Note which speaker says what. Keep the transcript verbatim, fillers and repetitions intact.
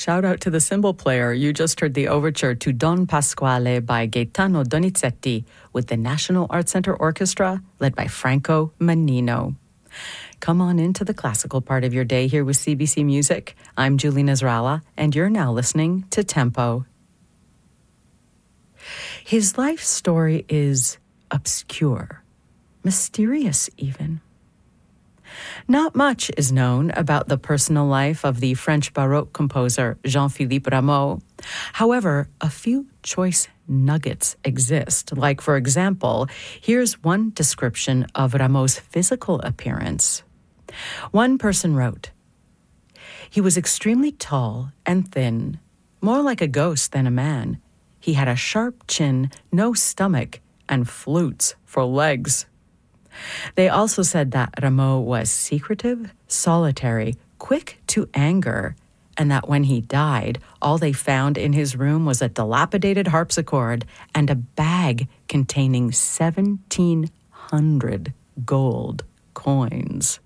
Speaker 1: Shout out to the cymbal player. You just heard the overture to Don Pasquale by Gaetano Donizetti with the National Art Center Orchestra led by Franco Manino. Come on into the classical part of your day here with C B C Music. I'm Julie Nasrallah, and you're now listening to Tempo. His life story is obscure, mysterious even. Not much is known about the personal life of the French Baroque composer Jean-Philippe Rameau. However, a few choice nuggets exist. Like, for example, here's one description of Rameau's physical appearance. One person wrote, "He was extremely tall and thin, more like a ghost than a man. He had a sharp chin, no stomach, and flutes for legs." They also said that Rameau was secretive, solitary, quick to anger, and that when he died, all they found in his room was a dilapidated harpsichord and a bag containing seventeen hundred gold coins.